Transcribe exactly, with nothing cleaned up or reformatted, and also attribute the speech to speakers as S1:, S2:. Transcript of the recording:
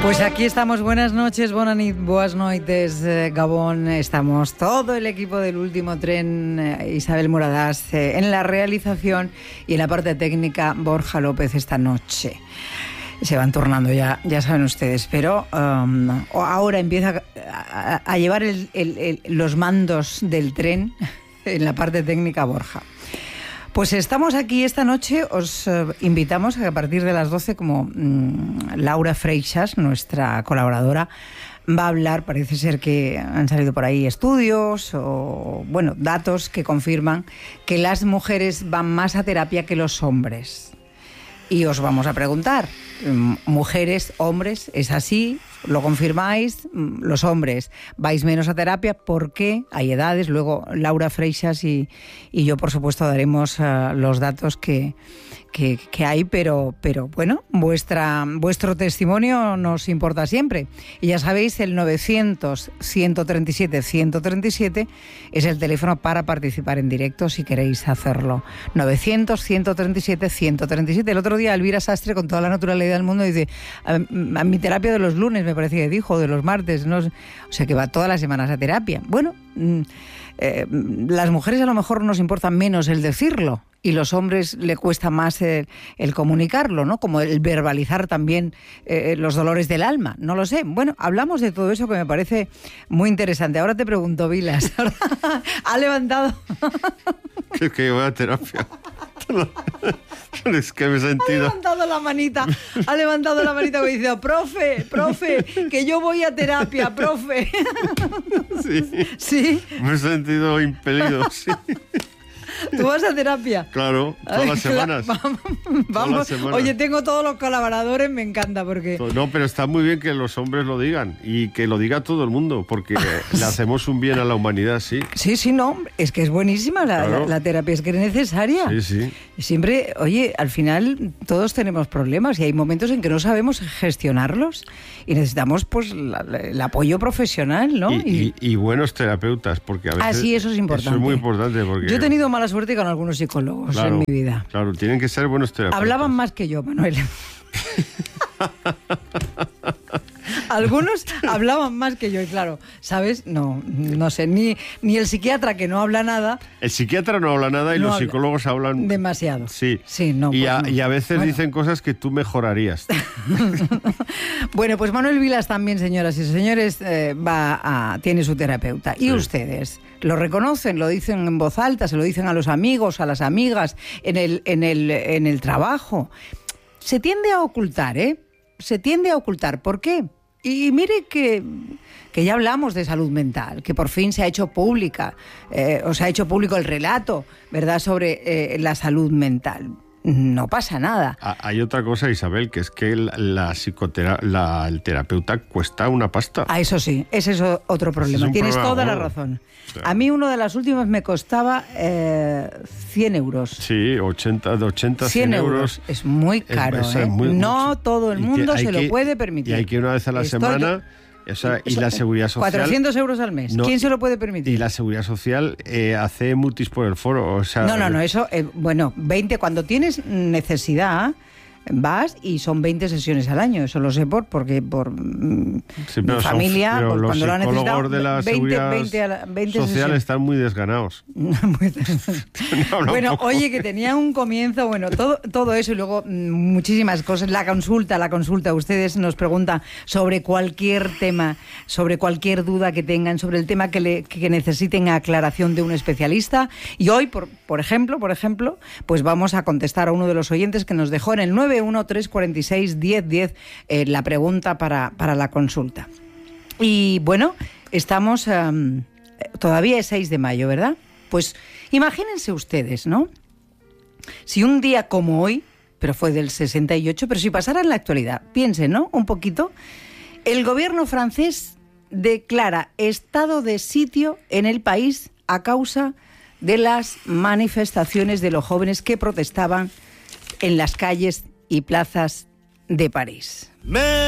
S1: Pues aquí estamos, buenas noches, bona nit, boas noites, eh, Gabón. Estamos todo el equipo del Último Tren, eh, Isabel Moradás eh, en la realización y en la parte técnica Borja López esta noche. Se van turnando ya, ya saben ustedes, pero um, ahora empieza a, a, a llevar el, el, el, los mandos del tren en la parte técnica Borja. Pues estamos aquí esta noche, os eh, invitamos a que a partir de las doce, como mmm, Laura Freixas, nuestra colaboradora, va a hablar, parece ser que han salido por ahí estudios o, bueno, datos que confirman que las mujeres van más a terapia que los hombres. Y os vamos a preguntar, mujeres, hombres, ¿es así? ¿Lo confirmáis? Los hombres, ¿vais menos a terapia? ¿Por qué? Hay edades. Luego Laura Freixas y, y yo, por supuesto, daremos uh, los datos que, que, que hay, pero, pero bueno, vuestra, vuestro testimonio nos importa siempre. Y ya sabéis, el novecientos, ciento treinta y siete, ciento treinta y siete es el teléfono para participar en directo si queréis hacerlo. novecientos, ciento treinta y siete, ciento treinta y siete. El otro día Elvira Sastre, con toda la naturalidad del mundo, dice, a, a mi terapia de los lunes, me parece que dijo, de los martes, ¿no? O sea que va todas las semanas a terapia. Bueno, eh, las mujeres a lo mejor nos importa menos el decirlo y los hombres le cuesta más el, el comunicarlo, ¿no? Como el verbalizar también eh, los dolores del alma, no lo sé. Bueno, hablamos de todo eso que me parece muy interesante. Ahora te pregunto, Vilas, ¿ha levantado?
S2: Es que yo voy a terapia. Es que me he sentido...
S1: Ha levantado la manita, ha levantado la manita y dice, profe, profe, que yo voy a terapia, profe.
S2: Sí.
S1: ¿Sí?
S2: Me he sentido impelido, sí.
S1: ¿Tú vas a terapia?
S2: Claro, todas las semanas.
S1: Vamos,
S2: todas las semanas.
S1: Oye, tengo todos los colaboradores, me encanta porque...
S2: No, pero está muy bien que los hombres lo digan y que lo diga todo el mundo, porque le hacemos un bien a la humanidad, sí.
S1: Sí, sí, no, es que es buenísima la,
S2: Claro.
S1: la, la terapia, es que es necesaria.
S2: Sí, sí.
S1: Siempre, oye, al final todos tenemos problemas y hay momentos en que no sabemos gestionarlos y necesitamos pues la, la, el apoyo profesional, ¿no?
S2: Y, y, y buenos terapeutas, porque a veces...
S1: Ah, sí, eso es importante.
S2: Eso es muy importante, porque...
S1: Yo he tenido mala suerte con algunos psicólogos
S2: Claro,
S1: en mi vida.
S2: Claro, tienen que ser buenos terapeutas.
S1: Hablaban más que yo, Manuel. Algunos hablaban más que yo y claro, ¿sabes? No, no sé, ni, ni el psiquiatra que no habla nada...
S2: El psiquiatra no habla nada y
S1: no
S2: los
S1: habla
S2: psicólogos hablan...
S1: demasiado.
S2: Sí,
S1: sí no,
S2: y,
S1: pues
S2: a,
S1: no.
S2: y a veces
S1: Bueno.
S2: dicen cosas que tú mejorarías.
S1: Bueno, pues Manuel Vilas también, señoras y señores, eh, va a, tiene su terapeuta. ¿Y
S2: Sí.
S1: ustedes? ¿Lo reconocen? ¿Lo dicen en voz alta? ¿Se lo dicen a los amigos, a las amigas, en el, en el, en el trabajo? Se tiende a ocultar, ¿eh? Se tiende a ocultar. ¿Por qué? Y mire que, que ya hablamos de salud mental, que por fin se ha hecho pública, eh, o se ha hecho público el relato, ¿verdad?, sobre eh, la salud mental. No pasa nada.
S2: Ah, hay otra cosa, Isabel, que es que la, la psicotera, la, el terapeuta cuesta una pasta.
S1: Ah, eso sí, ese es otro problema.
S2: es
S1: Tienes
S2: problema
S1: toda la
S2: gordo.
S1: razón.
S2: O sea,
S1: A mí uno de las últimas me costaba eh, cien euros.
S2: Sí, ochenta, de ochenta a
S1: cien
S2: cien
S1: euros.
S2: euros.
S1: Es muy caro,
S2: es- es
S1: ¿eh?
S2: muy
S1: No
S2: mucho.
S1: todo el
S2: Y que
S1: mundo
S2: hay
S1: se
S2: que-
S1: lo puede permitir.
S2: Y hay que ir una vez a la
S1: Estoy-
S2: semana, o sea, y la seguridad social...
S1: cuatrocientos euros al mes.
S2: No,
S1: ¿Quién se lo puede permitir?
S2: Y la seguridad social eh, hace mutis por el foro, o sea...
S1: No, no, no, eso, eh, bueno, veinte, cuando tienes necesidad, vas y son veinte sesiones al año, eso lo sé por, porque por mm,
S2: Sí,
S1: mi
S2: pero son-
S1: familia,
S2: pero
S1: por
S2: los
S1: cuando lo han necesitado,
S2: psicólogos de la
S1: veinte,
S2: seguridad
S1: veinte, a la- veinte
S2: social
S1: sesiones.
S2: están muy desganados.
S1: Muy-
S2: No, habla un
S1: bueno,
S2: poco.
S1: oye, que tenía un comienzo, bueno, todo, todo eso y luego mm, muchísimas cosas. La consulta, la consulta. Ustedes nos preguntan sobre cualquier tema, sobre cualquier duda que tengan, sobre el tema que, le, que necesiten aclaración de un especialista. Y hoy, por, por ejemplo, por ejemplo, pues vamos a contestar a uno de los oyentes que nos dejó en el nueve uno tres cuatro seis, diez diez eh, la pregunta para, para la consulta. Y bueno, estamos... Um, todavía es seis de mayo, ¿verdad? Pues imagínense ustedes, ¿no? Si un día como hoy, pero fue del sesenta y ocho, pero si pasara en la actualidad, piensen, ¿no? Un poquito. El gobierno francés declara estado de sitio en el país a causa de las manifestaciones de los jóvenes que protestaban en las calles y plazas de París.